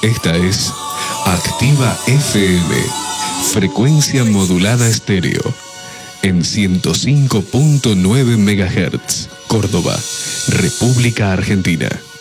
Esta es Activa FM, frecuencia modulada estéreo, en 105.9 MHz, Córdoba, República Argentina.